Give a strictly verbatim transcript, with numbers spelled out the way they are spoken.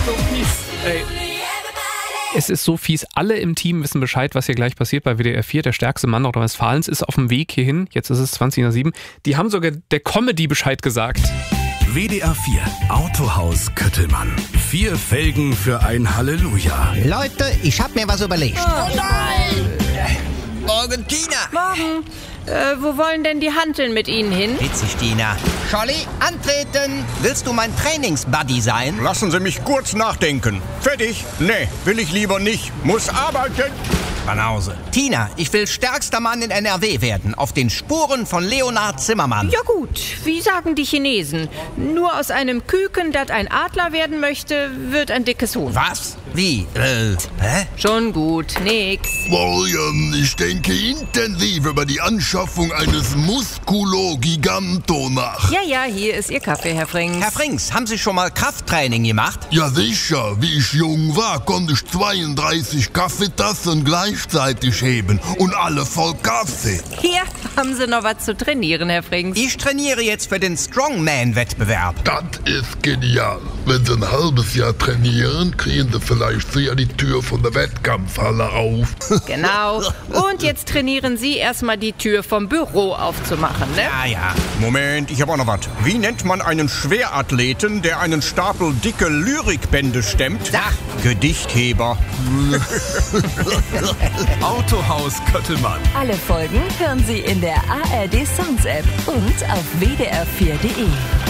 so fies. Ey. Es ist so fies. Alle im Team wissen Bescheid, was hier gleich passiert bei W D R vier. Der stärkste Mann Nordrhein-Westfalens ist auf dem Weg hierhin. Jetzt ist es zwanzig nach sieben. Die haben sogar der Comedy Bescheid gesagt. W D R vier Autohaus Köttelmann. Vier Felgen für ein Halleluja. Leute, ich hab mir was überlegt. Oh nein! Morgen, Tina. Morgen. Äh, wo wollen denn die Hanteln mit Ihnen hin? Witzig, Tina. Scholli, antreten. Willst du mein Trainingsbuddy sein? Lassen Sie mich kurz nachdenken. Fertig? Nee, will ich lieber nicht. Muss arbeiten. Banause. Tina, ich will stärkster Mann in N R W werden. Auf den Spuren von Leonhard Zimmermann. Ja gut, wie sagen die Chinesen? Nur aus einem Küken, das ein Adler werden möchte, wird ein dickes Huhn. Was? Wie? Äh, hä? Schon gut, nix. William, ich denke intensiv über die Anschaffung eines Musculo Giganto nach. Ja, ja, hier ist Ihr Kaffee, Herr Frings. Herr Frings, haben Sie schon mal Krafttraining gemacht? Ja sicher, wie ich jung war, konnte ich zweiunddreißig Kaffeetassen gleichzeitig heben und alle voll Kaffee. Hier haben Sie noch was zu trainieren, Herr Frings. Ich trainiere jetzt für den Strongman-Wettbewerb. Das ist genial. Wenn Sie ein halbes Jahr trainieren, kriegen Sie vielleicht ja die Tür von der Wettkampfhalle auf. Genau. Und jetzt trainieren Sie erstmal die Tür vom Büro aufzumachen, ne? Ja, ja. Moment, ich habe auch noch was. Wie nennt man einen Schwerathleten, der einen Stapel dicke Lyrikbände stemmt? Sag. Gedichtheber. Autohaus Köttelmann. Alle Folgen hören Sie in der A R D Sounds App und auf w d r vier punkt d e.